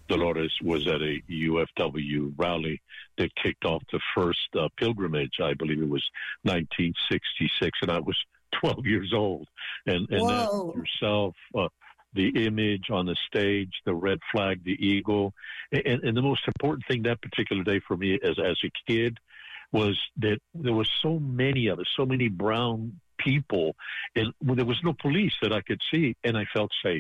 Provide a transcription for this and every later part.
Dolores, was at a UFW rally that kicked off the first pilgrimage. I believe it was 1966, and I was 12 years old. And that yourself, the image on the stage, the red flag, the eagle, and the most important thing that particular day for me as a kid was that there were so many of us, so many brown people, and there was no police that I could see, and I felt safe.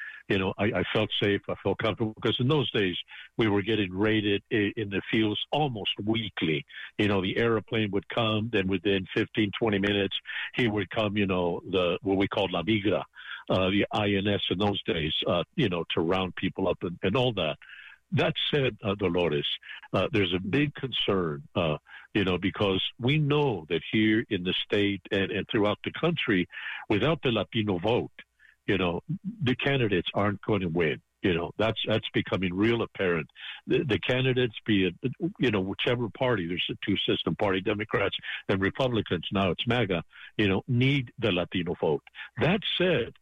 I felt safe. I felt comfortable because in those days we were getting raided in the fields almost weekly. The airplane would come, then within 15, 20 minutes, he would come, what we called La Migra, the INS in those days, to round people up and all that. That said, Dolores, there's a big concern, because we know that here in the state and throughout the country, without the Latino vote, the candidates aren't going to win. That's becoming real apparent. The candidates, be it, whichever party, there's a two-system party, Democrats and Republicans, now it's MAGA, need the Latino vote. That said,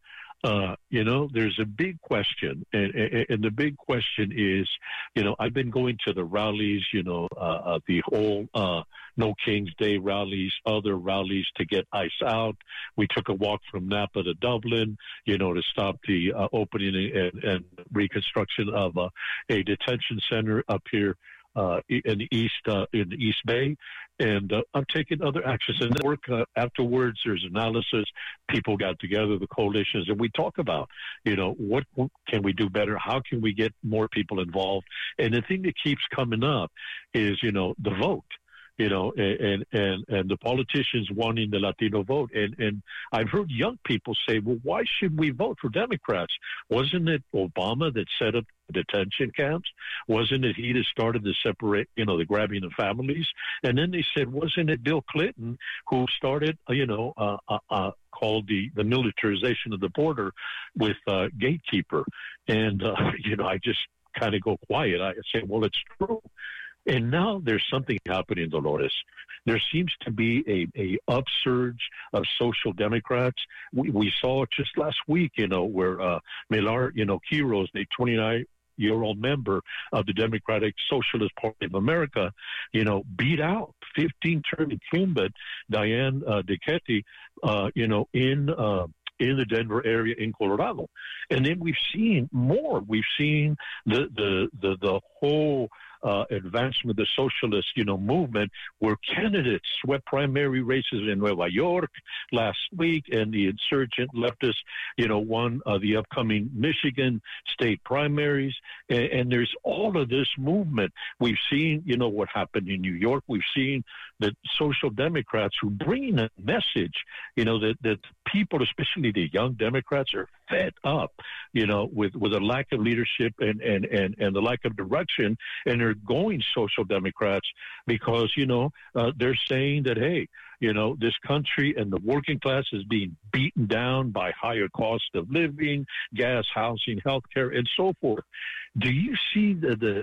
there's a big question, and the big question is, I've been going to the rallies, the whole No Kings Day rallies, other rallies to get ICE out. We took a walk from Napa to Dublin, to stop the opening and reconstruction of a detention center up here in the East Bay, and I'm taking other actions. And work afterwards, there's analysis. People got together, the coalitions, and we talk about, what can we do better? How can we get more people involved? And the thing that keeps coming up is, the vote. And the politicians wanting the Latino vote. And I've heard young people say, well, why should we vote for Democrats? Wasn't it Obama that set up detention camps? Wasn't it he that started to separate, the grabbing of families? And then they said, wasn't it Bill Clinton who started, called the militarization of the border with Gatekeeper? And, I just kind of go quiet. I say, well, it's true. And now there's something happening, Dolores. There seems to be a upsurge of social democrats. We saw it just last week, where Millar, Quiros, the 29-year-old member of the Democratic Socialist Party of America, beat out 15-term incumbent Diane Dickety, in the Denver area in Colorado. And then we've seen more. We've seen the whole advancement of the socialist, movement, where candidates swept primary races in Nueva York last week, and the insurgent leftists, won the upcoming Michigan state primaries. And there's all of this movement. We've seen, what happened in New York. We've seen that social democrats who bring a message, that people, especially the young Democrats, are fed up, with a lack of leadership and the lack of direction, and they're going social democrats because, they're saying that, hey, this country and the working class is being beaten down by higher cost of living, gas, housing, healthcare, and so forth. Do you see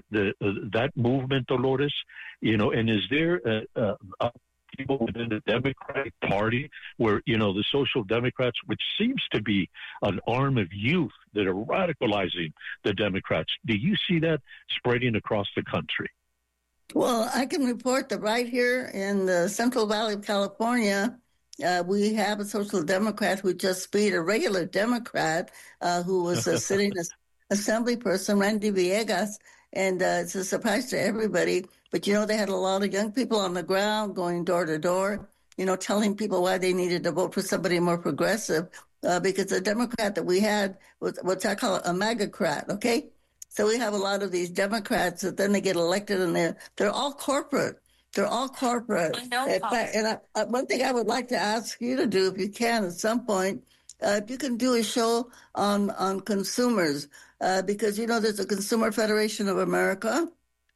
that movement, Dolores? And is there people within the Democratic Party where, the Social Democrats, which seems to be an arm of youth that are radicalizing the Democrats, do you see that spreading across the country? Well, I can report that right here in the Central Valley of California, we have a Social Democrat who just beat a regular Democrat who was a sitting assembly person, Randy Villegas. And it's a surprise to everybody. But, they had a lot of young people on the ground going door to door, telling people why they needed to vote for somebody more progressive, because the Democrat that we had was what I call a MAGA-crat, okay? So we have a lot of these Democrats that then they get elected, and they're all corporate. They're all corporate. I know. And one thing I would like to ask you to do, if you can at some point, if you can do a show on consumers, because, there's a Consumer Federation of America.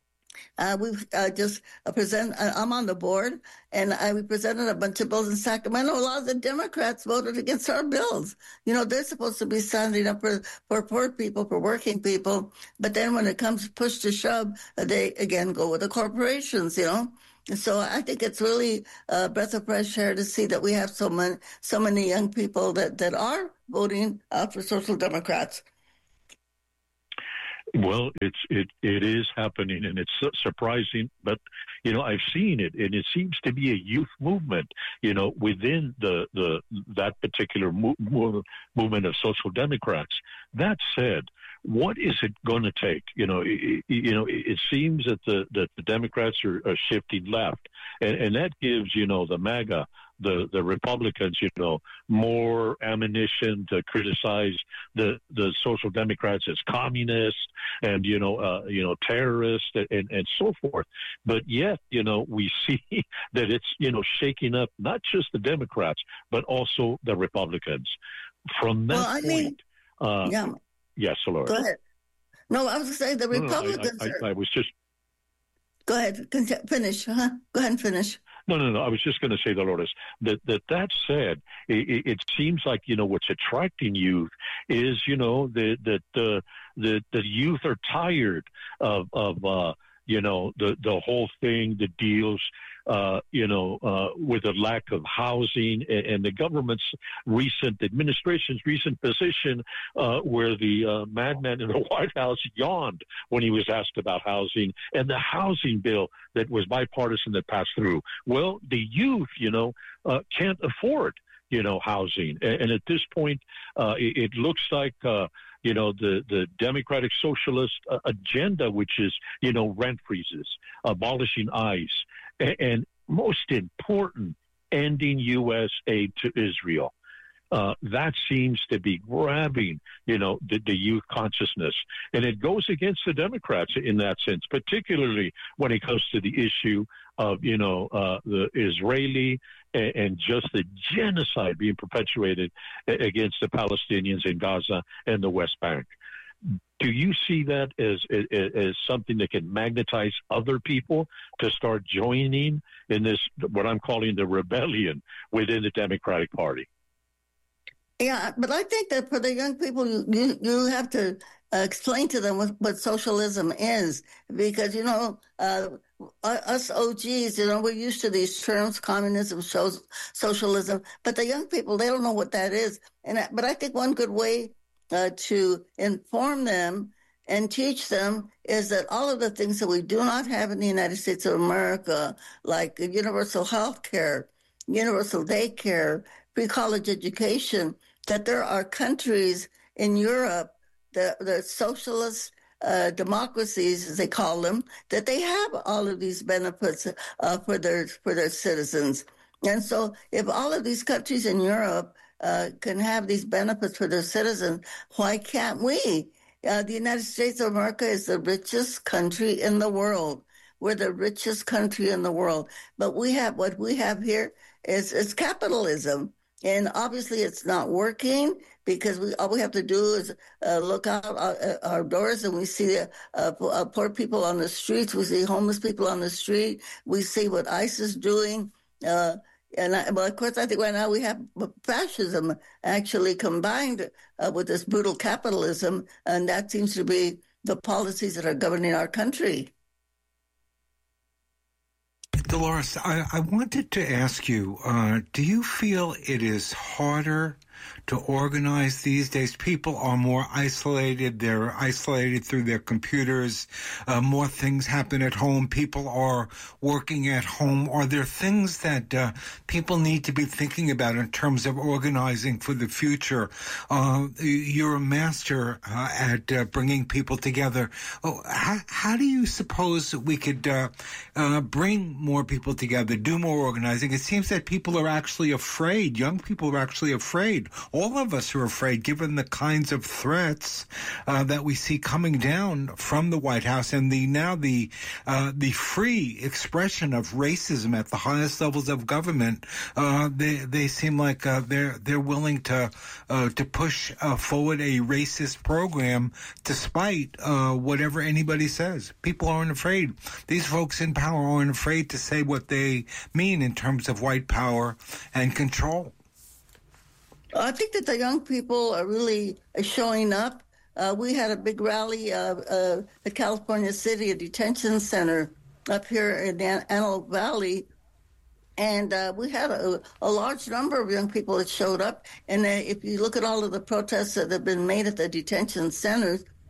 We've just I'm on the board, and we presented a bunch of bills in Sacramento. A lot of the Democrats voted against our bills. They're supposed to be standing up for poor people, for working people. But then when it comes push to shove, they again go with the corporations, So I think it's really a breath of fresh air to see that we have so many young people that are voting for Social Democrats. Well, it is happening, and it's surprising. But I've seen it, and it seems to be a youth movement. Within that particular movement of social democrats. That said, what is it going to take? It seems that the Democrats are shifting left, and that gives the MAGA, the Republicans, more ammunition to criticize the social democrats as communists and terrorists and so forth. But yet, we see that it's shaking up not just the Democrats but also the Republicans. From that point, yeah. Yes, Dolores. Go ahead. No, I was going to say the Republicans. I was just. Go ahead. Finish. Go ahead and finish. No. I was just going to say, Dolores, that said, it seems like what's attracting youth is that the youth are tired of the whole thing, the deals, with the lack of housing and the government's administration's recent position, where the madman in the White House yawned when he was asked about housing and the housing bill that was bipartisan that passed through. Well, the youth, can't afford housing. And at this point, it looks like, the Democratic Socialist agenda, which is, rent freezes, abolishing ICE, and most important, ending U.S. aid to Israel. That seems to be grabbing, the youth consciousness. And it goes against the Democrats in that sense, particularly when it comes to the issue of, the Israeli and just the genocide being perpetuated against the Palestinians in Gaza and the West Bank. Do you see that as something that can magnetize other people to start joining in this, what I'm calling the rebellion within the Democratic Party? Yeah, but I think that for the young people, you have to explain to them what socialism is, because, us OGs, we're used to these terms, communism, socialism, but the young people, they don't know what that is. But I think one good way to inform them and teach them is that all of the things that we do not have in the United States of America, like universal health care, universal daycare, pre-college education, that there are countries in Europe, the socialist democracies, as they call them, that they have all of these benefits for their citizens. And so if all of these countries in Europe can have these benefits for their citizens, why can't we? The United States of America is the richest country in the world. We're the richest country in the world. But what we have here is capitalism. And obviously it's not working, because all we have to do is look out our doors and we see poor people on the streets. We see homeless people on the street. We see what ICE is doing. Of course, I think right now we have fascism actually combined with this brutal capitalism, and that seems to be the policies that are governing our country. Dolores, I wanted to ask you, do you feel it is harder to organize these days? People are more isolated. They're isolated through their computers. More things happen at home. People are working at home. Are there things that people need to be thinking about in terms of organizing for the future? You're a master at bringing people together. How do you suppose we could bring more people together, do more organizing? It seems that people are actually afraid. Young people are actually afraid. All of us are afraid, given the kinds of threats that we see coming down from the White House and the free expression of racism at the highest levels of government. They seem like they're willing to push forward a racist program despite whatever anybody says. People aren't afraid. These folks in power aren't afraid to say what they mean in terms of white power and control. I think that the young people are really showing up. We had a big rally at California City, a detention center up here in Antelope Valley, and we had a large number of young people that showed up. And if you look at all of the protests that have been made at the detention centers,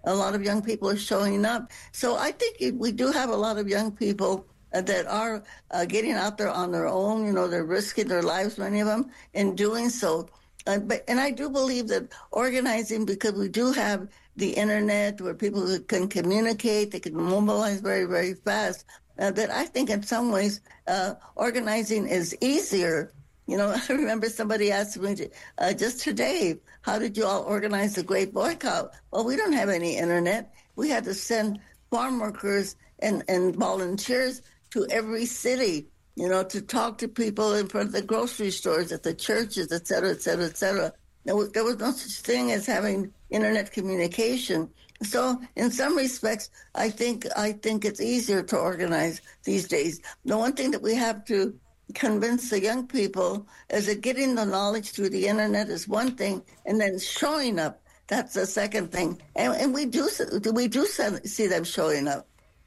a lot of young people are showing up. So I think we do have a lot of young people that are getting out there on their own. You know, they're risking their lives, many of them, in doing so. And I do believe that organizing, because we do have the internet where people can communicate, they can mobilize very, very fast, that I think in some ways organizing is easier. You know, I remember somebody asked me just today, how did you all organize the Great Boycott? Well, we don't have any internet. We had to send farm workers and volunteers to every city, you know, to talk to people in front of the grocery stores, at the churches, et cetera, et cetera, et cetera. There was no such thing as having internet communication. So in some respects, I think it's easier to organize these days. The one thing that we have to convince the young people is that getting the knowledge through the internet is one thing, and then showing up, that's the second thing. And we do see them showing up.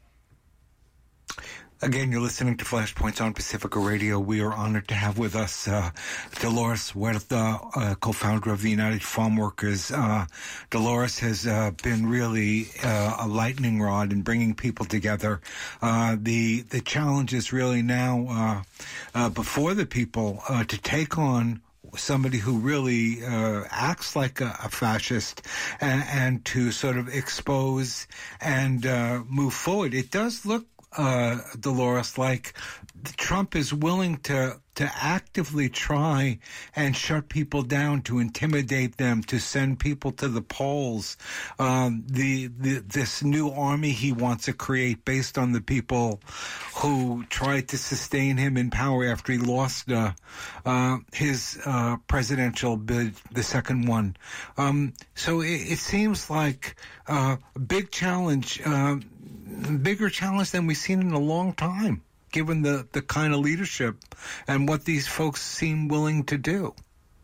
Again, you're listening to Flashpoints on Pacifica Radio. We are honored to have with us Dolores Huerta, co-founder of the United Farm Workers. Dolores has been really a lightning rod in bringing people together. The challenge is really now before the people to take on somebody who really acts like a fascist and to sort of expose and move forward. It does look, Dolores, like Trump is willing to actively try and shut people down, to intimidate them, to send people to the polls. This new army he wants to create based on the people who tried to sustain him in power after he lost his presidential bid, the second one. So it seems like a big challenge, bigger challenge than we've seen in a long time, given the kind of leadership and what these folks seem willing to do.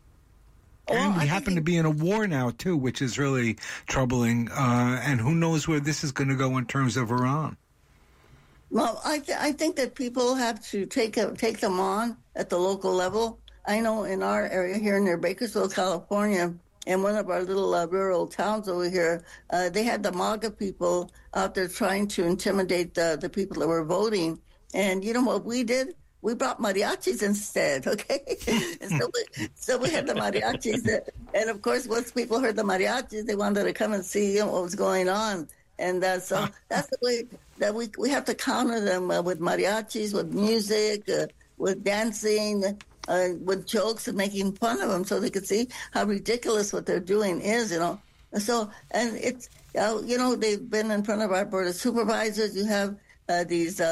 And we happen to be in a war now, too, which is really troubling. And who knows where this is going to go in terms of Iran. Well, I think that people have to take them on at the local level. I know in our area here near Bakersfield, California, in one of our little rural towns over here, they had the MAGA people out there trying to intimidate the people that were voting. And you know what we did? We brought mariachis instead, okay? And so we had the mariachis. And, of course, once people heard the mariachis, they wanted to come and see what was going on. And so that's the way that we have to counter them with mariachis, with music, with dancing, with jokes and making fun of them so they could see how ridiculous what they're doing is, you know. So, and it's, you know, they've been in front of our board of supervisors. You have these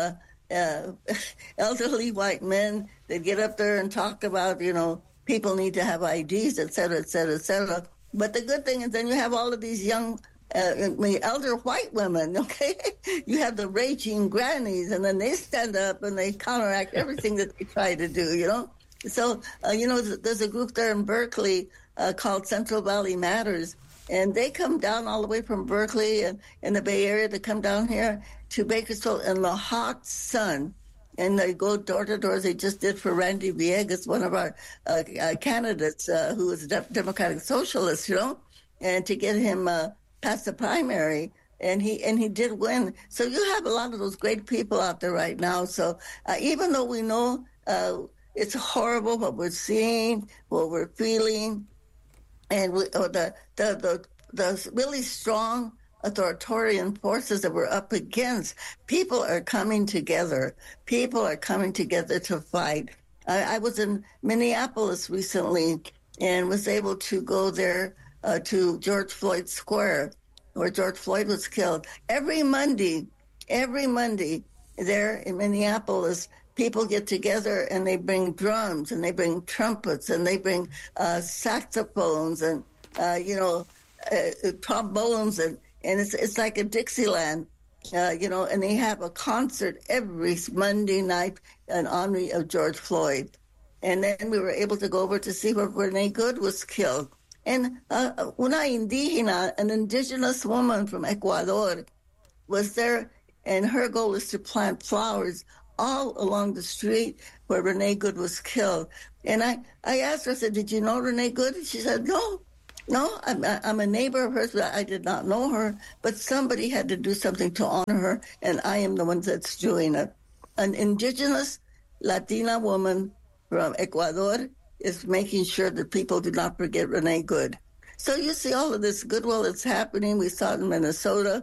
elderly white men that get up there and talk about, you know, people need to have IDs, et cetera, et cetera, et cetera. But the good thing is then you have all of these young elder white women, okay? You have the raging grannies, and then they stand up and they counteract everything that they try to do, you know? So, you know, there's a group there in Berkeley called Central Valley Matters, and they come down all the way from Berkeley and in the Bay Area. They come down here to Bakersfield in the hot sun, and they go door to door, as they just did for Randy Villegas, one of our candidates who is a Democratic Socialist, you know, and to get him past the primary. And he did win. So you have a lot of those great people out there right now. So even though we know it's horrible what we're seeing, what we're feeling, and the really strong authoritarian forces that we're up against, people are coming together. People are coming together to fight. I was in Minneapolis recently and was able to go there to George Floyd Square, where George Floyd was killed. Every Monday there in Minneapolis, people get together and they bring drums and they bring trumpets and they bring saxophones and, trombones and it's like a Dixieland, and they have a concert every Monday night in honor of George Floyd. And then we were able to go over to see where Renee Good was killed. And una indígena, an indigenous woman from Ecuador, was there, and her goal is to plant flowers all along the street where Renee Good was killed. And I asked her, I said, did you know Renee Good? And she said, no. No, I'm a neighbor of hers, but I did not know her. But somebody had to do something to honor her, and I am the one that's doing it. An indigenous Latina woman from Ecuador is making sure that people do not forget Renee Good. So you see all of this goodwill that's happening. We saw it in Minnesota.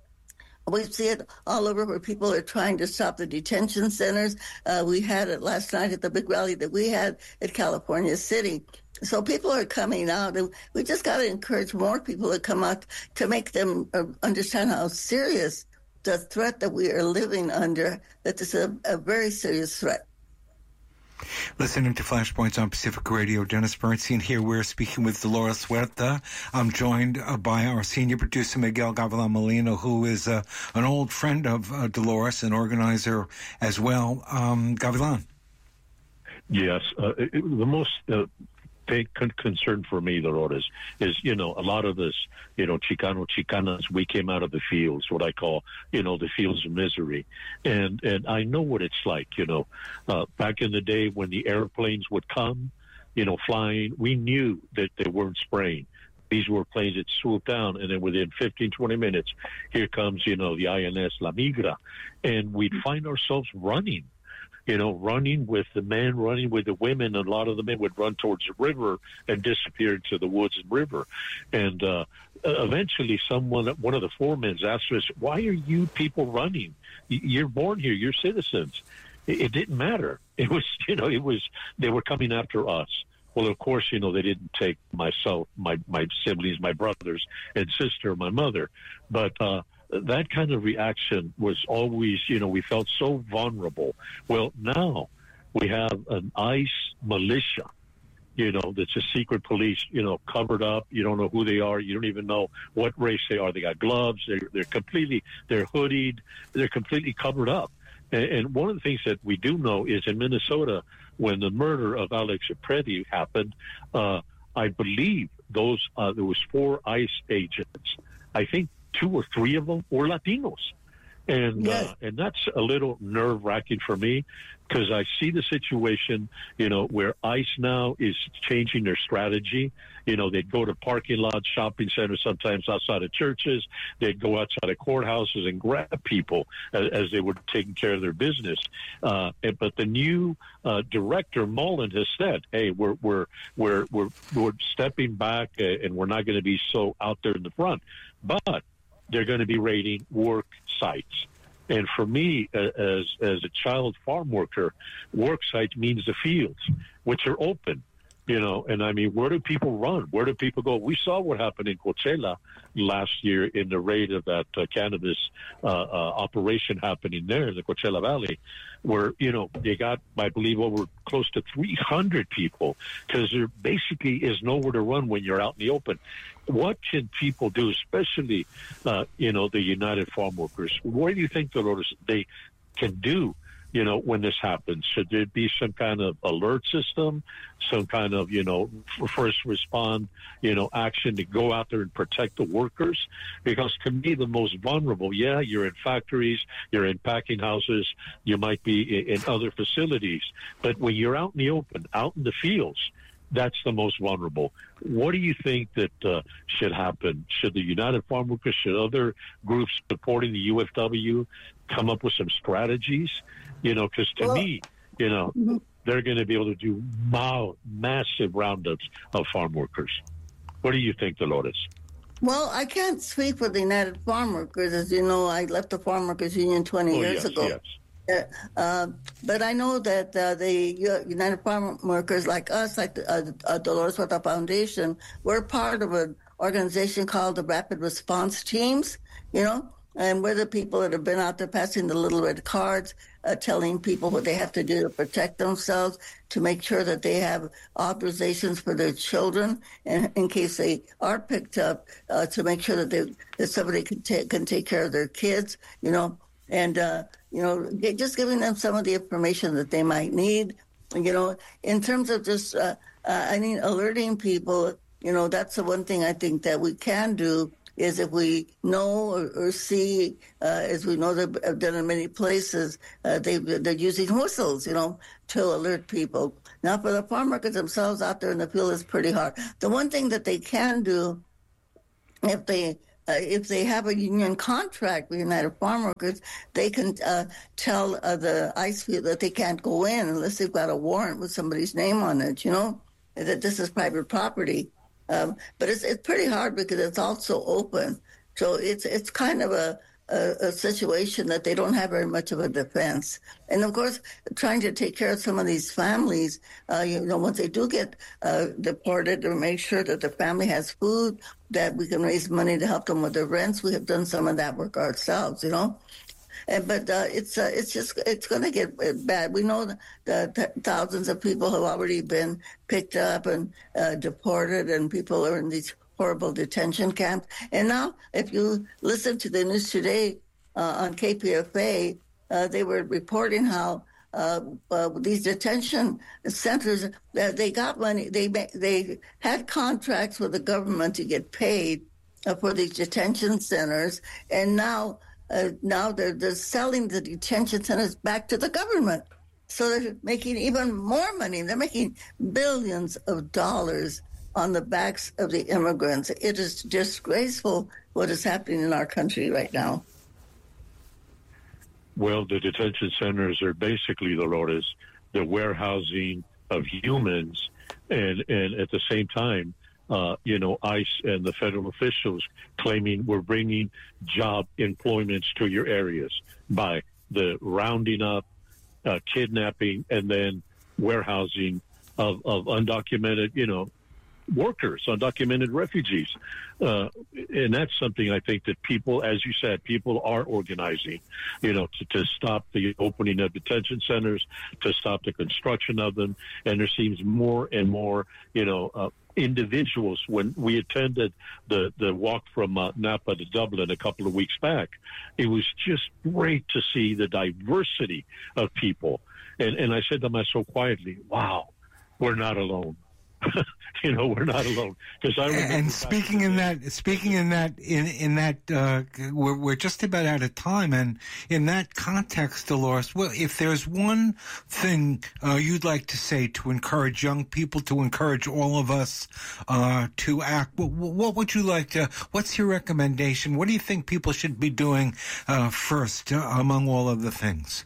We see it all over where people are trying to stop the detention centers. We had it last night at the big rally that we had at California City. So people are coming out, and we just got to encourage more people to come out to make them understand how serious the threat that we are living under, that this is a very serious threat. Listening to Flashpoints on Pacific Radio, Dennis Bernstein here. We're speaking with Dolores Huerta. I'm joined by our senior producer, Miguel Gavilan Molino, who is an old friend of Dolores, an organizer as well. Gavilan. Yes. The most big concern for me, Dolores, is, a lot of this, Chicano, Chicanas, we came out of the fields, what I call, the fields of misery. And I know what it's like, back in the day when the airplanes would come, flying, we knew that they weren't spraying. These were planes that swooped down, and then within 15, 20 minutes, here comes, the INS La Migra, and we'd find ourselves running with the men, running with the women. A lot of the men would run towards the river and disappear into the woods and river. And eventually one of the foremen asked us, why are you people running? You're born here. You're citizens. It didn't matter. It was, they were coming after us. Well, of course, they didn't take myself, my siblings, my brothers and sister, my mother. But that kind of reaction was always, we felt so vulnerable. Well, now we have an ICE militia, that's a secret police, covered up. You don't know who they are. You don't even know what race they are. They got gloves. They're hoodied. They're completely covered up. And one of the things that we do know is in Minnesota, when the murder of Alex Predi happened, I believe there was 4 ICE agents. I think 2 or 3 of them were Latinos. And yes. And that's a little nerve-wracking for me, because I see the situation, where ICE now is changing their strategy. They'd go to parking lots, shopping centers, sometimes outside of churches. They'd go outside of courthouses and grab people as they were taking care of their business. But the new director, Mullen, has said, "Hey, we're stepping back, and we're not going to be so out there in the front, but they're going to be raiding work sites." And for me, as a child farm worker, work site means the fields, which are open, and I mean, where do people run? Where do people go? We saw what happened in Coachella last year in the raid of that cannabis operation happening there in the Coachella Valley, where, they got, I believe, over close to 300 people, because there basically is nowhere to run when you're out in the open. What can people do, especially, the United Farm Workers? What do you think, Dolores, they can do, when this happens? Should there be some kind of alert system, some kind of, first respond, action to go out there and protect the workers? Because to me, the most vulnerable, you're in factories, you're in packing houses, you might be in other facilities. But when you're out in the open, out in the fields, that's the most vulnerable. What do you think that should happen? Should the United Farm Workers, should other groups supporting the UFW come up with some strategies? Because to me, they're going to be able to do massive roundups of farm workers. What do you think, Dolores? Well, I can't speak for the United Farm Workers. As you know, I left the Farm Workers Union 20 years ago. Yes. But I know that the United Farm Workers, like us, like the Dolores Huerta Foundation, we're part of an organization called the Rapid Response Teams, and we're the people that have been out there passing the little red cards, telling people what they have to do to protect themselves, to make sure that they have authorizations for their children, and in case they are picked up, to make sure that somebody can take care of their kids, and just giving them some of the information that they might need, in terms of just, alerting people, that's the one thing I think that we can do, is if we know or see, as we know they've done in many places, they're using whistles, to alert people. Now, for the farm workers themselves out there in the field, it's pretty hard. The one thing that they can do, if they have a union contract with United Farm Workers, they can tell the ice field that they can't go in unless they've got a warrant with somebody's name on it, that this is private property. But it's pretty hard because it's also open. So it's kind of a situation that they don't have very much of a defense. And of course, trying to take care of some of these families, once they do get deported, to make sure that the family has food, that we can raise money to help them with their rents. We have done some of that work ourselves, But it's going to get bad. We know that thousands of people have already been picked up and deported, and people are in these horrible detention camps. And now, if you listen to the news today on KPFA, they were reporting how these detention centers, they got money. They had contracts with the government to get paid for these detention centers, and now they're selling the detention centers back to the government. So they're making even more money. They're making billions of dollars on the backs of the immigrants. It is disgraceful what is happening in our country right now. Well, the detention centers are basically, Dolores, the warehousing of humans, and at the same time, ICE and the federal officials claiming we're bringing job employments to your areas by the rounding up, kidnapping, and then warehousing of undocumented, workers, undocumented refugees. And that's something I think that people, as you said, people are organizing, to stop the opening of detention centers, to stop the construction of them. And there seems more and more, individuals. When we attended the walk from Napa to Dublin a couple of weeks back, it was just great to see the diversity of people. And I said to myself quietly, wow, we're not alone. We're not alone. Because I remember. And speaking in that, we're just about out of time. And in that context, Dolores, well, if there's one thing you'd like to say to encourage young people, to encourage all of us to act, what would you like to? What's your recommendation? What do you think people should be doing first among all of the things?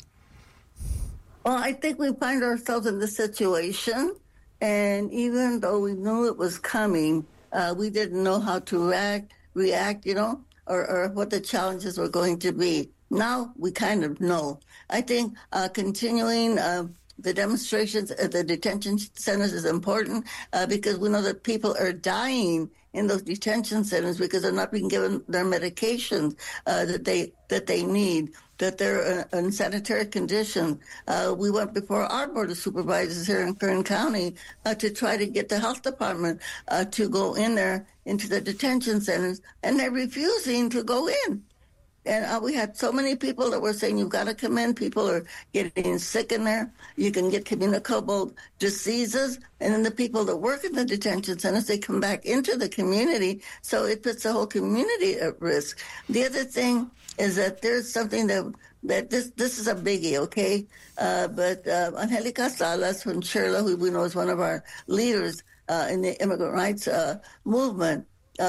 Well, I think we find ourselves in this situation. And even though we knew it was coming, we didn't know how to react, or what the challenges were going to be. Now we kind of know. I think continuing the demonstrations at the detention centers is important because we know that people are dying in those detention centers because they're not being given their medications that they need, that they're in sanitary condition. We went before our Board of Supervisors here in Kern County to try to get the health department to go in there into the detention centers, and they're refusing to go in. And we had so many people that were saying, you've got to come in. People are getting sick in there. You can get communicable diseases. And then the people that work in the detention centers, they come back into the community. So it puts the whole community at risk. The other thing is that there's something that this is a biggie, okay? But Angelica Salas from Sherla, who we know is one of our leaders in the immigrant rights movement,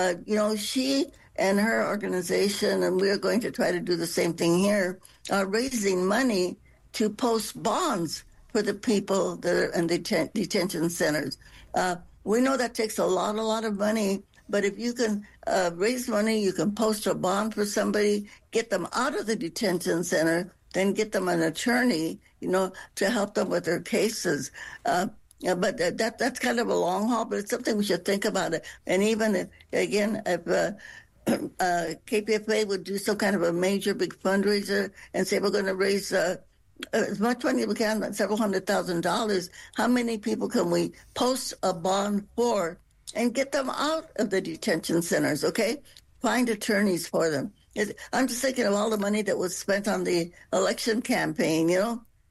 she and her organization, and we're going to try to do the same thing here, are raising money to post bonds for the people that are in detention centers. We know that takes a lot of money, but if you can raise money, you can post a bond for somebody, get them out of the detention center, then get them an attorney, to help them with their cases. But that's kind of a long haul, but it's something we should think about it. And even if KPFA would do some kind of a major big fundraiser and say we're going to raise as much money as we can, several $100,000, how many people can we post a bond for and get them out of the detention centers, okay? Find attorneys for them. I'm just thinking of all the money that was spent on the election campaign,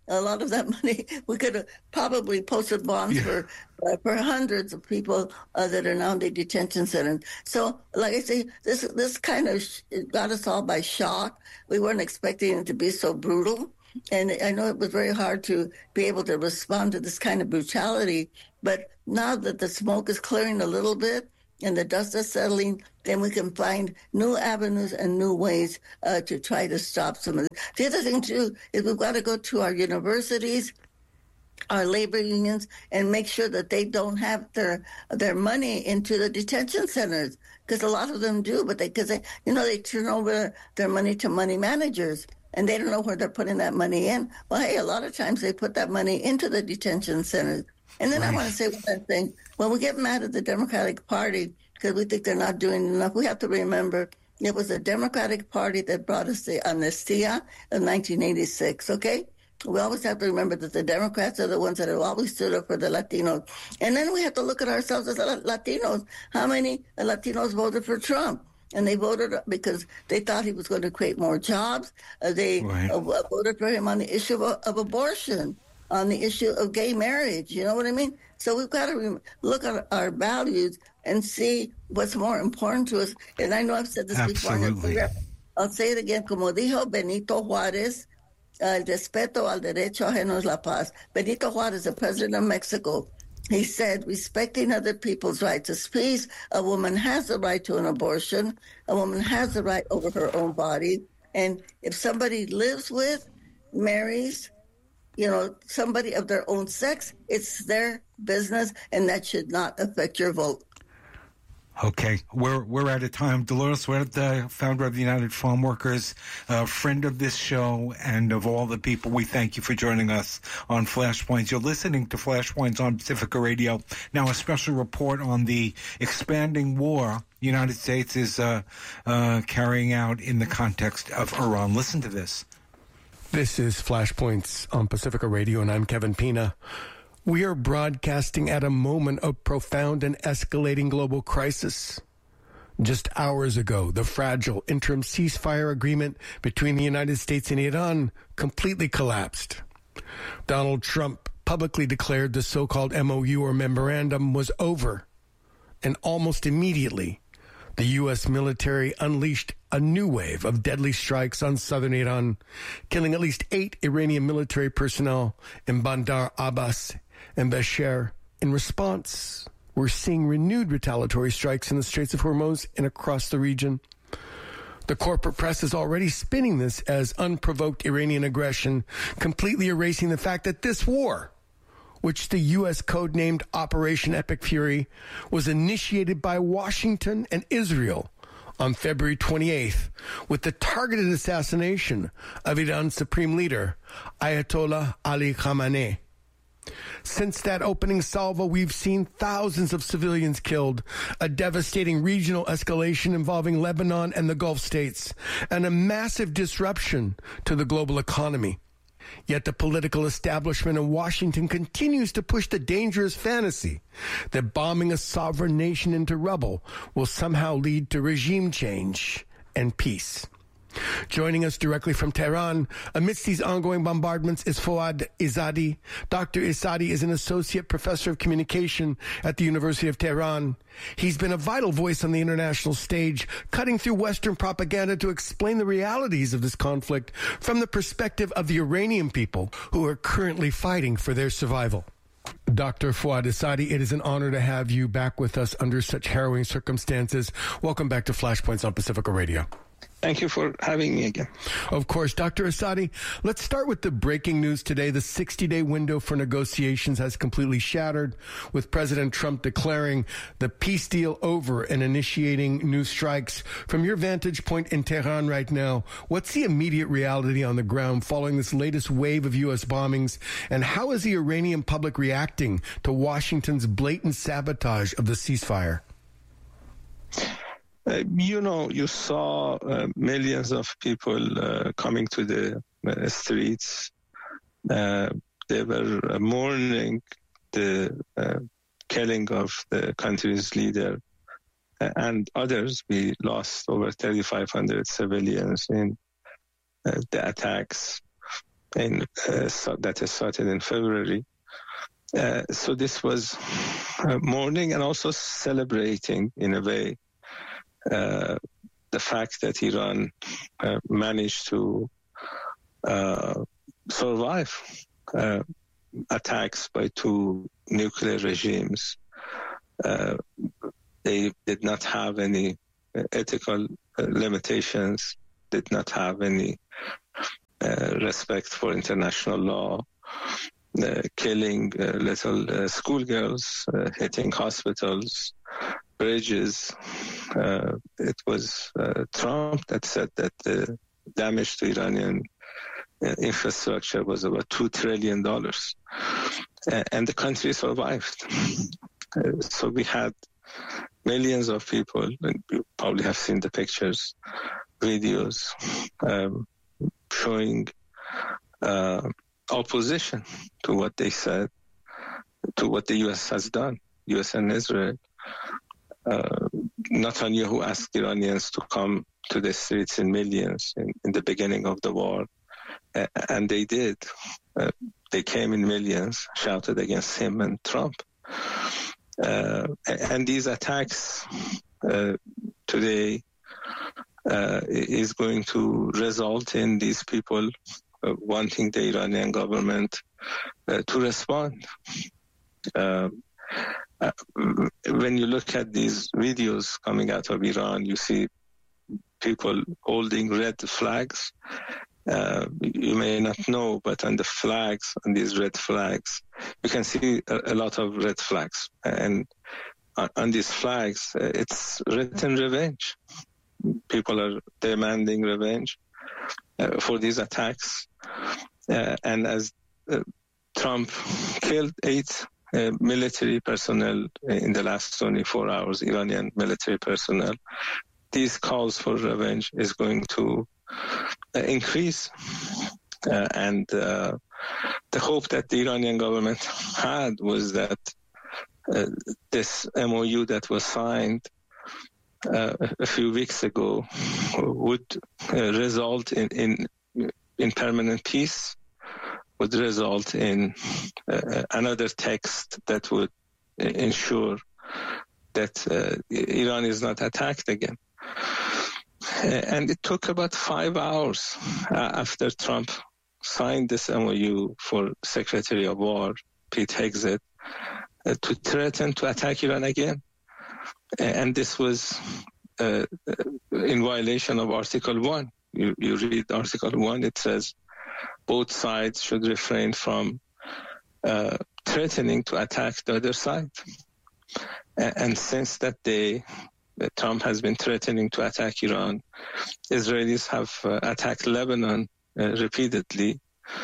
a lot of that money, we could have probably posted bonds for hundreds of people that are now in the detention centers. So, like I say, this kind of got us all by shock. We weren't expecting it to be so brutal. And I know it was very hard to be able to respond to this kind of brutality. But now that the smoke is clearing a little bit and the dust is settling, then we can find new avenues and new ways to try to stop some of this. The other thing, too, is we've got to go to our universities, our labor unions, and make sure that they don't have their money into the detention centers, because a lot of them do, but they turn over their money to money managers, and they don't know where they're putting that money in. Well, hey, a lot of times they put that money into the detention centers. And then I want to say one thing. When we get mad at the Democratic Party because we think they're not doing enough, we have to remember it was the Democratic Party that brought us the amnestia of 1986, okay? We always have to remember that the Democrats are the ones that have always stood up for the Latinos. And then we have to look at ourselves as Latinos. How many Latinos voted for Trump? And they voted because they thought he was going to create more jobs. They voted for him on the issue of abortion, on the issue of gay marriage. You know what I mean? So we've got to look at our values and see what's more important to us. And I know I've said this before. I'll say it again. Como dijo Benito Juárez, el respeto al derecho ajeno es la paz. Benito Juárez, the president of Mexico, he said, respecting other people's right to speech, a woman has the right to an abortion. A woman has the right over her own body. And if somebody lives with, marries, somebody of their own sex, it's their business, and that should not affect your vote. Okay, we're out of time. Dolores Huerta, the founder of the United Farm Workers, a friend of this show and of all the people, we thank you for joining us on Flashpoints. You're listening to Flashpoints on Pacifica Radio. Now, a special report on the expanding war the United States is carrying out in the context of Iran. Listen to this. This is Flashpoints on Pacifica Radio, and I'm Kevin Pina. We are broadcasting at a moment of profound and escalating global crisis. Just hours ago, the fragile interim ceasefire agreement between the United States and Iran completely collapsed. Donald Trump publicly declared the so-called MOU or memorandum was over, and almost immediately, the U.S. military unleashed a new wave of deadly strikes on southern Iran, killing at least 8 Iranian military personnel in Bandar Abbas and Bushehr. In response, we're seeing renewed retaliatory strikes in the Straits of Hormuz and across the region. The corporate press is already spinning this as unprovoked Iranian aggression, completely erasing the fact that this war, which the U.S. codenamed Operation Epic Fury, was initiated by Washington and Israel on February 28th with the targeted assassination of Iran's supreme leader, Ayatollah Ali Khamenei. Since that opening salvo, we've seen thousands of civilians killed, a devastating regional escalation involving Lebanon and the Gulf states, and a massive disruption to the global economy. Yet the political establishment in Washington continues to push the dangerous fantasy that bombing a sovereign nation into rubble will somehow lead to regime change and peace. Joining us directly from Tehran amidst these ongoing bombardments is Fouad Izzadi. Dr. Izzadi is an associate professor of communication at the University of Tehran. He's been a vital voice on the international stage, cutting through Western propaganda to explain the realities of this conflict from the perspective of the Iranian people who are currently fighting for their survival. Dr. Fouad Izzadi, it is an honor to have you back with us under such harrowing circumstances. Welcome back to Flashpoints on Pacifica Radio. Thank you for having me again. Of course. Dr. Izzadi, let's start with the breaking news today. The 60-day window for negotiations has completely shattered, with President Trump declaring the peace deal over and initiating new strikes. From your vantage point in Tehran right now, what's the immediate reality on the ground following this latest wave of U.S. bombings, and how is the Iranian public reacting to Washington's blatant sabotage of the ceasefire? You saw millions of people coming to the streets. They were mourning the killing of the country's leader and others. We lost over 3,500 civilians in the attacks. that started in February. So this was mourning and also celebrating, in a way, the fact that Iran managed to survive attacks by two nuclear regimes. They did not have any ethical limitations, did not have any respect for international law, killing little schoolgirls, hitting hospitals, bridges. It was Trump that said that the damage to Iranian infrastructure was about $2 trillion. And the country survived. So we had millions of people, and you probably have seen the pictures, videos, showing opposition to what they said, to what the U.S. has done, U.S. and Israel. Netanyahu asked Iranians to come to the streets in millions in the beginning of the war, and they did. They came in millions, shouted against him and Trump. And these attacks today is going to result in these people wanting the Iranian government to respond. When you look at these videos coming out of Iran, you see people holding red flags. You may not know, but on the flags, on these red flags, you can see a lot of red flags. And on these flags, it's written revenge. People are demanding revenge for these attacks. And as Trump killed 8 military personnel in the last 24 hours, Iranian military personnel, these calls for revenge is going to increase. And the hope that the Iranian government had was that this MOU that was signed a few weeks ago would result in permanent peace, would result in another text that would ensure that Iran is not attacked again. And it took about 5 hours after Trump signed this MOU for Secretary of War, Pete Hegseth, to threaten to attack Iran again. And this was in violation of Article 1. You read Article 1, it says both sides should refrain from threatening to attack the other side. And since that day, Trump has been threatening to attack Iran. Israelis have attacked Lebanon repeatedly.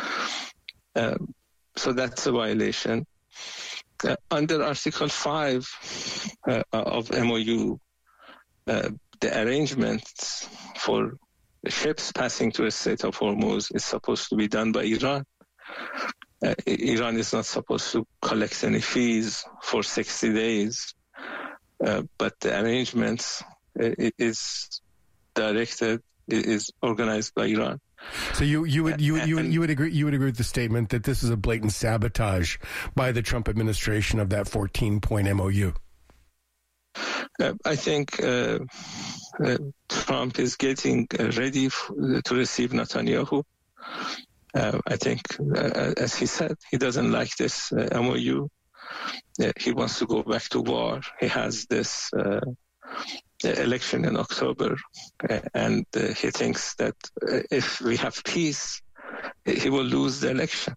So that's a violation. Under Article 5 of MOU, the arrangements for ships passing through the Strait of Hormuz is supposed to be done by Iran. Iran is not supposed to collect any fees for 60 days, but the arrangements is directed, is organized by Iran. So you would agree with the statement that this is a blatant sabotage by the Trump administration of that 14-point MOU? I think Trump is getting ready to receive Netanyahu. I think, as he said, he doesn't like this MOU. He wants to go back to war. He has this election in October, and he thinks that if we have peace, he will lose the election.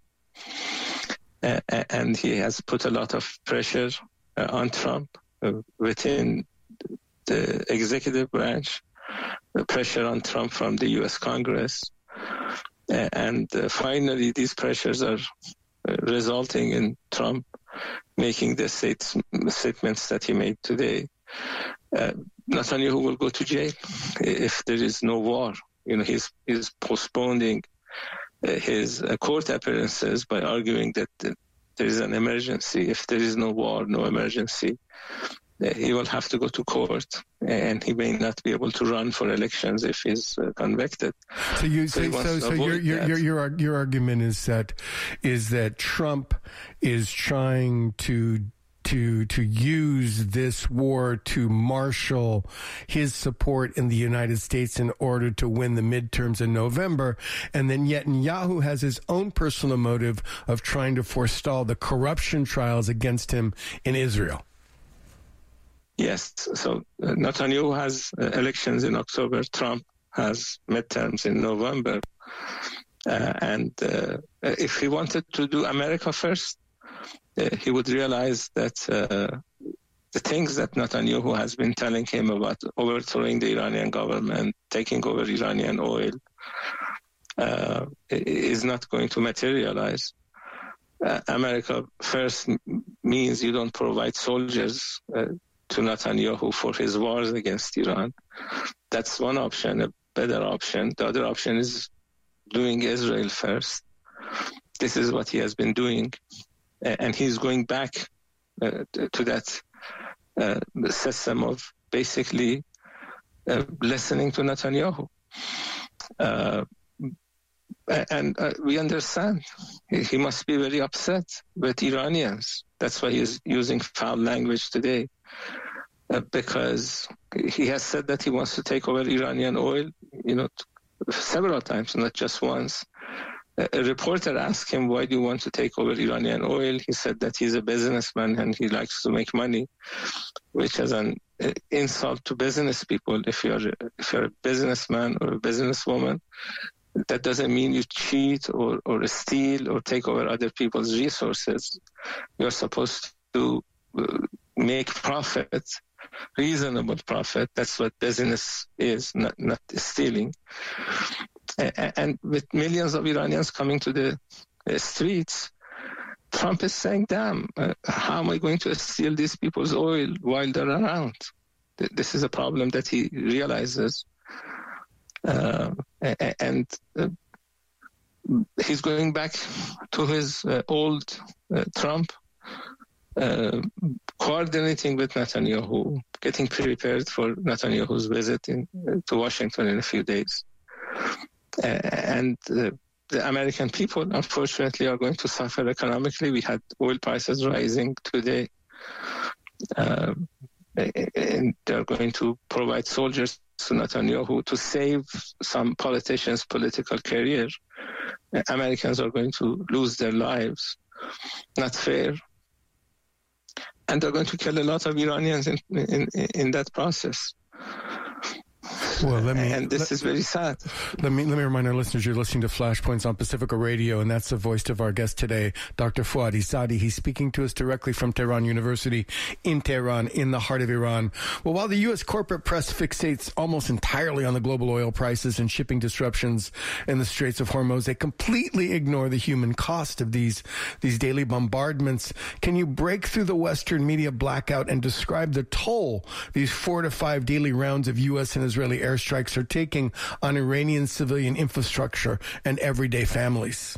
And he has put a lot of pressure on Trump within the executive branch, pressure on Trump from the U.S. Congress. And finally, these pressures are resulting in Trump making the statements that he made today. Netanyahu will go to jail if there is no war. You know, he's postponing his court appearances by arguing that there is an emergency. If there is no war, no emergency, he will have to go to court, and he may not be able to run for elections if he's convicted. So your argument is that Trump is trying to use this war to marshal his support in the United States in order to win the midterms in November, and then Netanyahu has his own personal motive of trying to forestall the corruption trials against him in Israel. Yes, so Netanyahu has elections in October, Trump has midterms in November, and if he wanted to do America first, he would realize that the things that Netanyahu has been telling him about overthrowing the Iranian government, taking over Iranian oil, is not going to materialize. America first means you don't provide soldiers to Netanyahu for his wars against Iran. That's one option, a better option. The other option is doing Israel first. This is what he has been doing. And he's going back to that system of basically listening to Netanyahu. And we understand he must be very upset with Iranians. That's why he's using foul language today, because he has said that he wants to take over Iranian oil, several times, not just once. A reporter asked him, why do you want to take over Iranian oil? He said that he's a businessman and he likes to make money, which is an insult to business people. If you're a businessman or a businesswoman, that doesn't mean you cheat or steal or take over other people's resources. You're supposed to make profit, reasonable profit. That's what business is, not stealing. And with millions of Iranians coming to the streets, Trump is saying, damn, how am I going to steal these people's oil while they're around? This is a problem that he realizes. And he's going back to his old Trump, coordinating with Netanyahu, getting prepared for Netanyahu's visit to Washington in a few days. And the American people, unfortunately, are going to suffer economically. We had oil prices rising today. And they're going to provide soldiers to Netanyahu to save some politicians' political career. Americans are going to lose their lives. Not fair. And they're going to kill a lot of Iranians in that process. Well, this is very sad. Let me remind our listeners you're listening to Flashpoints on Pacifica Radio, and that's the voice of our guest today, Dr. Fouad Izzadi. He's speaking to us directly from Tehran University in Tehran, in the heart of Iran. Well, while the U.S. corporate press fixates almost entirely on the global oil prices and shipping disruptions in the Straits of Hormuz, they completely ignore the human cost of these daily bombardments. Can you break through the Western media blackout and describe the toll these 4 to 5 daily rounds of U.S. and Israeli airstrikes are taking on Iranian civilian infrastructure and everyday families?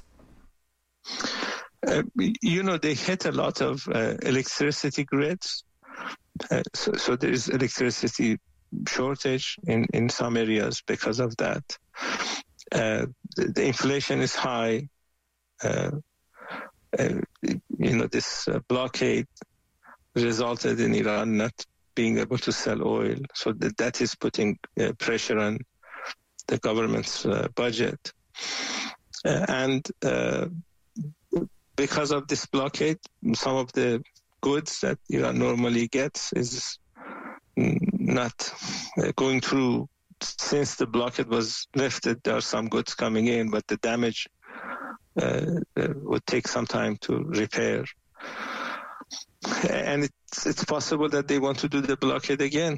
They hit a lot of electricity grids. So there is electricity shortage in some areas because of that. The inflation is high. This blockade resulted in Iran not being able to sell oil. So that is putting pressure on the government's budget. And because of this blockade, some of the goods that Iran normally gets is not going through. Since the blockade was lifted, there are some goods coming in, but the damage would take some time to repair. And it's possible that they want to do the blockade again.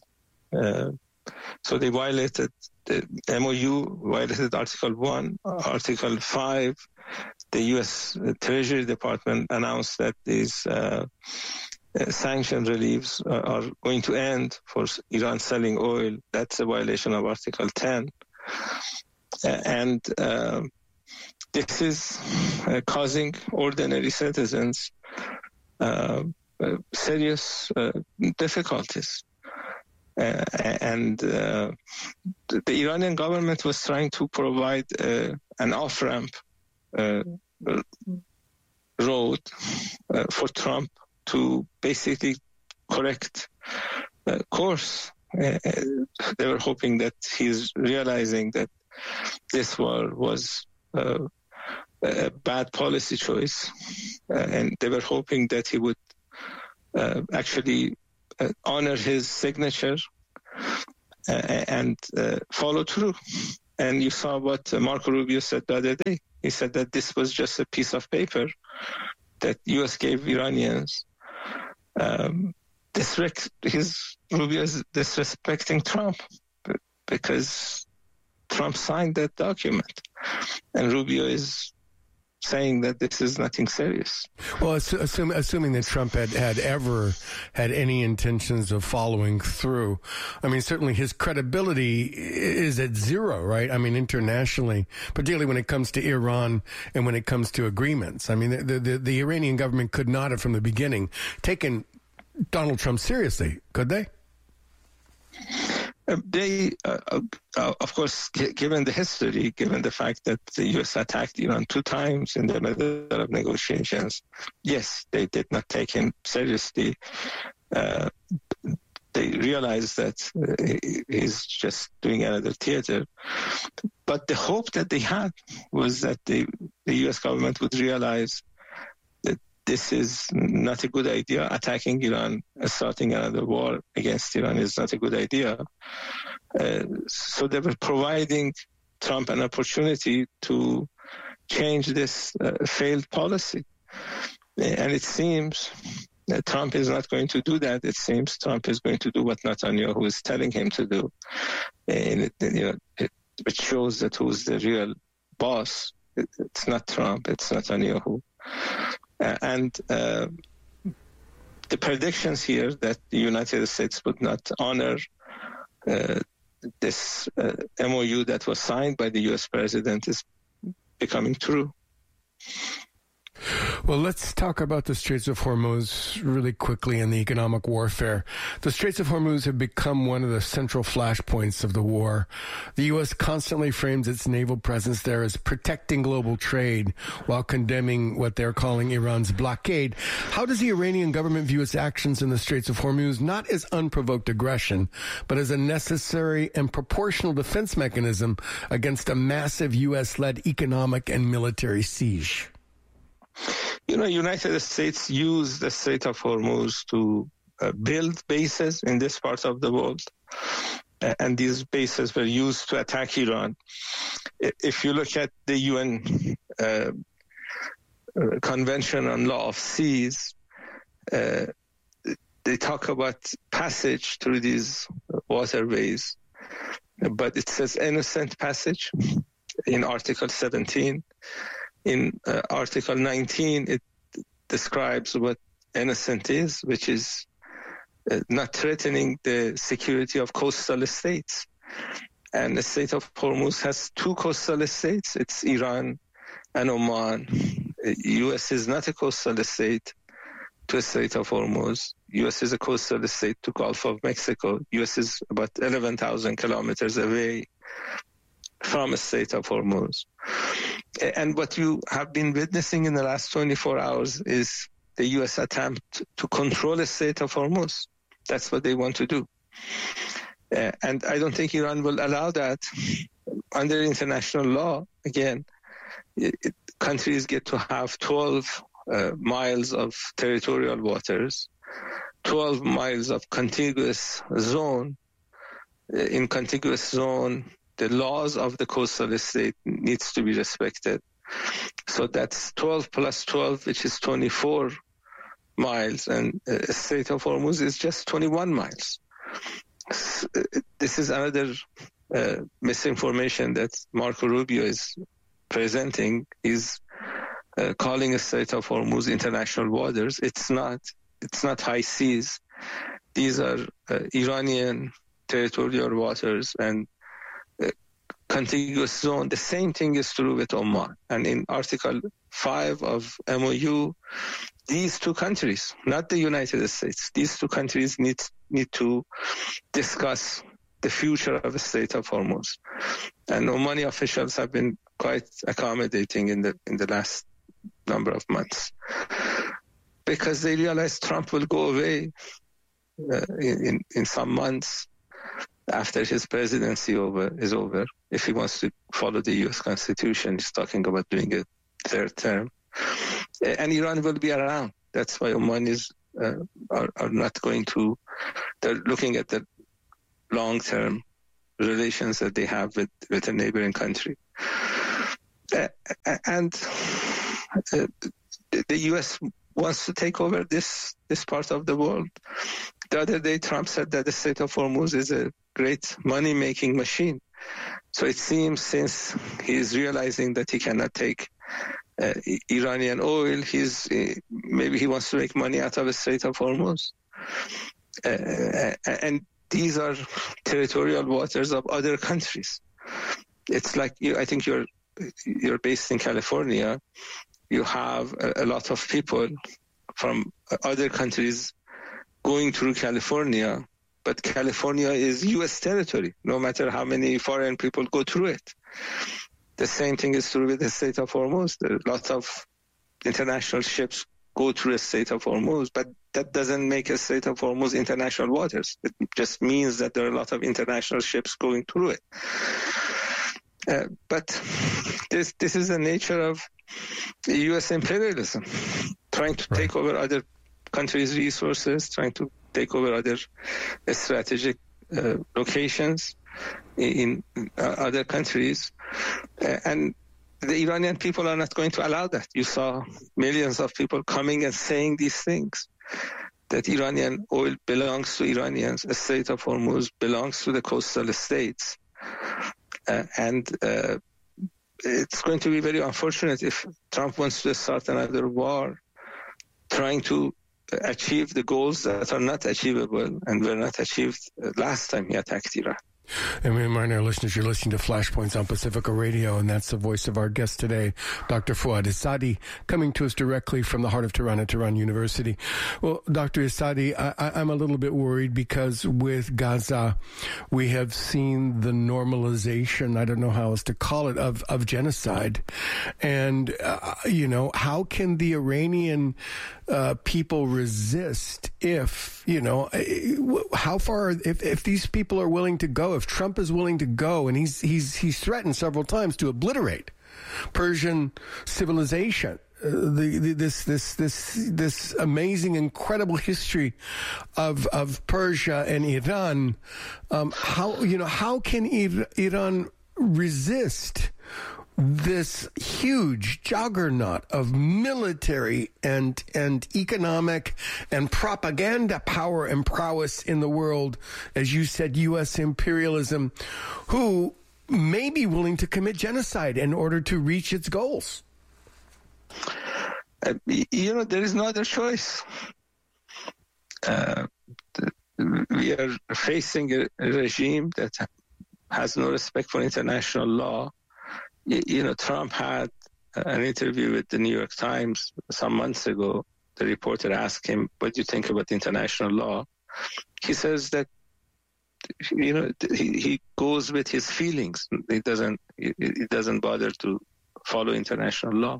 So they violated the MOU, violated Article 1, Article 5. The U.S. Treasury Department announced that these sanction reliefs are going to end for Iran selling oil. That's a violation of Article 10. And this is causing ordinary citizens serious difficulties. And the Iranian government was trying to provide an off-ramp road for Trump to basically correct course. They were hoping that he's realizing that this war was a bad policy choice, and they were hoping that he would actually honor his signature and follow through. And you saw what Marco Rubio said the other day. He said that this was just a piece of paper that U.S. gave Iranians. Rubio is disrespecting Trump because Trump signed that document, and Rubio is saying that this is nothing serious. Well, assuming that Trump had ever had any intentions of following through, I mean, certainly his credibility is at zero, right? I mean, internationally, particularly when it comes to Iran and when it comes to agreements. I mean, the Iranian government could not have, from the beginning, taken Donald Trump seriously, could they? They, of course, given the history, given the fact that the U.S. attacked Iran 2 times in the middle of negotiations, yes, they did not take him seriously. They realized that he's just doing another theater. But the hope that they had was that the U.S. government would realize that this is not a good idea. Attacking Iran, starting another war against Iran is not a good idea. So they were providing Trump an opportunity to change this failed policy. And it seems that Trump is not going to do that. It seems Trump is going to do what Netanyahu is telling him to do. And it shows that who's the real boss. It's not Trump, it's Netanyahu. And the predictions here that the United States would not honor this MOU that was signed by the U.S. president is becoming true. Well, let's talk about the Straits of Hormuz really quickly and the economic warfare. The Straits of Hormuz have become one of the central flashpoints of the war. The U.S. constantly frames its naval presence there as protecting global trade while condemning what they're calling Iran's blockade. How does the Iranian government view its actions in the Straits of Hormuz not as unprovoked aggression, but as a necessary and proportional defense mechanism against a massive U.S.-led economic and military siege? United States used the Strait of Hormuz to build bases in this part of the world, and these bases were used to attack Iran. If you look at the UN Convention on Law of Seas, they talk about passage through these waterways, but it says innocent passage in Article 17. In Article 19, it describes what innocent is, which is not threatening the security of coastal states. And the Strait of Hormuz has 2 coastal states. It's Iran and Oman. U.S. is not a coastal state to the Strait of Hormuz. U.S. is a coastal state to Gulf of Mexico. U.S. is about 11,000 kilometers away from the Strait of Hormuz. And what you have been witnessing in the last 24 hours is the U.S. attempt to control the Strait of Hormuz. That's what they want to do. And I don't think Iran will allow that. Under international law, again, countries get to have 12 miles of territorial waters, 12 miles of contiguous zone. In contiguous zone, the laws of the coastal state needs to be respected. So that's 12 plus 12, which is 24 miles, and the Strait of Hormuz is just 21 miles. This is another misinformation that Marco Rubio is presenting. He's calling the Strait of Hormuz international waters. It's not. It's not high seas. These are Iranian territorial waters, and contiguous zone. The same thing is true with Oman. And in Article 5 of MOU, these two countries, not the United States, these two countries need to discuss the future of the Strait of Hormuz. And Omani officials have been quite accommodating in the last number of months, because they realize Trump will go away in some months after his presidency is over. If he wants to follow the U.S. Constitution, he's talking about doing a third term. And Iran will be around. That's why Omanis are not going to. They're looking at the long-term relations that they have with a neighboring country. And the U.S. wants to take over this part of the world. The other day, Trump said that the Strait of Hormuz is a great money-making machine. So it seems, since he's realizing that he cannot take Iranian oil, maybe he wants to make money out of the Strait of Hormuz. And these are territorial waters of other countries. It's like I think you're based in California. You have a lot of people from other countries going through California, but California is U.S. territory, no matter how many foreign people go through it. The same thing is true with the Strait of Hormuz. There are lots of international ships go through the Strait of Hormuz, but that doesn't make a Strait of Hormuz international waters. It just means that there are a lot of international ships going through it. But this is the nature of U.S. imperialism, trying to take over other countries' resources, trying to take over other strategic locations in other countries. And the Iranian people are not going to allow that. You saw millions of people coming and saying these things, that Iranian oil belongs to Iranians, the Strait of Hormuz belongs to the coastal states. And it's going to be very unfortunate if Trump wants to start another war trying to achieve the goals that are not achievable and were not achieved last time he attacked Iran. And we remind our listeners you're listening to Flashpoints on Pacifica Radio, and that's the voice of our guest today, Dr. Fouad Essadi, coming to us directly from the heart of Tehran at Tehran University. Well, Dr. Essadi, I'm a little bit worried because with Gaza, we have seen the normalization, I don't know how else to call it, of genocide. And, how can the Iranian people resist if, how far, if these people are willing to go, if Trump is willing to go, and he's threatened several times to obliterate Persian civilization, this amazing, incredible history of Persia and Iran. How can Iran resist this huge juggernaut of military and economic and propaganda power and prowess in the world, as you said, U.S. imperialism, who may be willing to commit genocide in order to reach its goals? There is no other choice. We are facing a regime that has no respect for international law. Trump had an interview with the New York Times some months ago. The reporter asked him, what do you think about international law? He says that, he goes with his feelings. He doesn't bother to follow international law.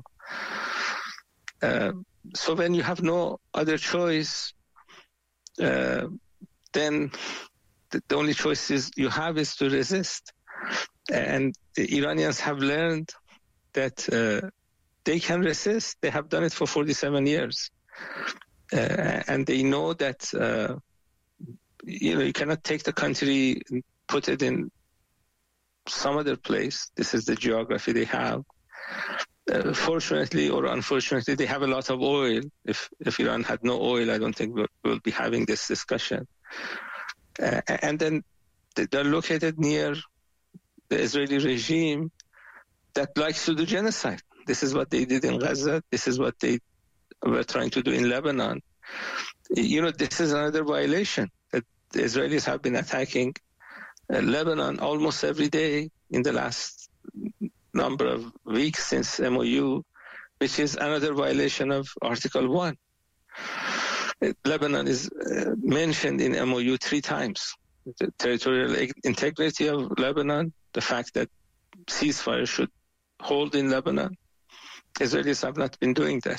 So when you have no other choice, then the only choice you have is to resist. And the Iranians have learned that they can resist. They have done it for 47 years. And they know that, you cannot take the country and put it in some other place. This is the geography they have. Fortunately or unfortunately, they have a lot of oil. If Iran had no oil, I don't think we'll be having this discussion. And then they're located near the Israeli regime that likes to do genocide. This is what they did in Gaza. This is what they were trying to do in Lebanon. This is another violation. That the Israelis have been attacking Lebanon almost every day. in the last number of weeks since MOU, which is another violation of Article 1. Lebanon is mentioned in MOU 3 times. The territorial integrity of Lebanon, the fact that ceasefire should hold in Lebanon. Israelis have not been doing that.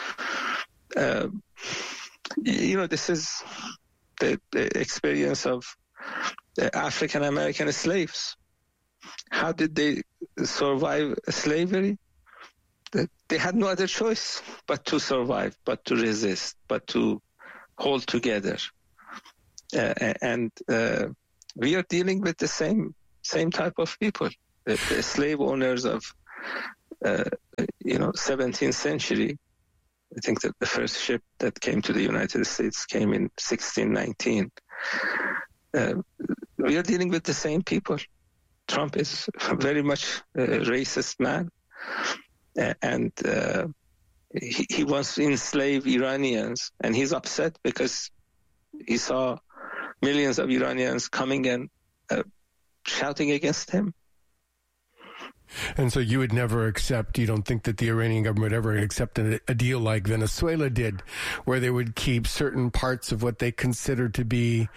This is the experience of African American slaves. How did they survive slavery? They had no other choice but to survive, but to resist, but to hold together. And we are dealing with the same type of people. The slave owners of 17th century. I think that the first ship that came to the United States came in 1619. We are dealing with the same people. Trump is very much a racist man, and he wants to enslave Iranians, and he's upset because he saw millions of Iranians coming and shouting against him. And so you would never accept, you don't think that the Iranian government would ever accept a deal like Venezuela did, where they would keep certain parts of what they consider to be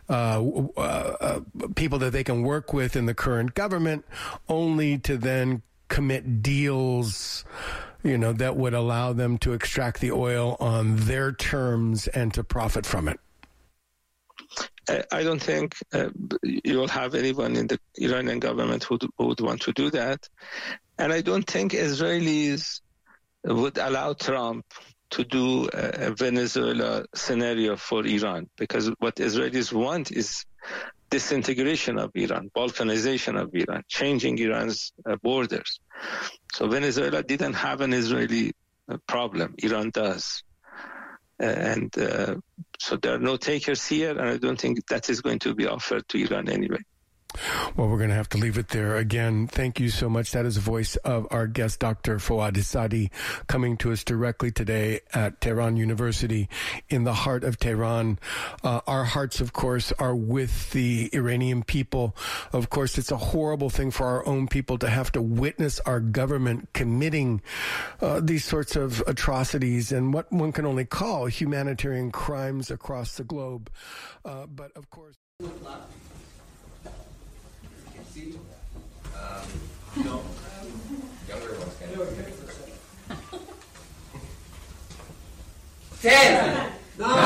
people that they can work with in the current government, only to then commit deals, that would allow them to extract the oil on their terms and to profit from it? I don't think you will have anyone in the Iranian government who would want to do that. And I don't think Israelis would allow Trump to do a Venezuela scenario for Iran, because what Israelis want is disintegration of Iran, balkanization of Iran, changing Iran's borders. So Venezuela didn't have an Israeli problem. Iran does. So there are no takers here, and I don't think that is going to be offered to Iran anyway. Well, we're going to have to leave it there. Again, thank you so much. That is the voice of our guest, Dr. Fouad Essadi, coming to us directly today at Tehran University in the heart of Tehran. Our hearts, of course, are with the Iranian people. Of course, it's a horrible thing for our own people to have to witness our government committing these sorts of atrocities and what one can only call humanitarian crimes across the globe. But, of course... No. Younger ones can. 10.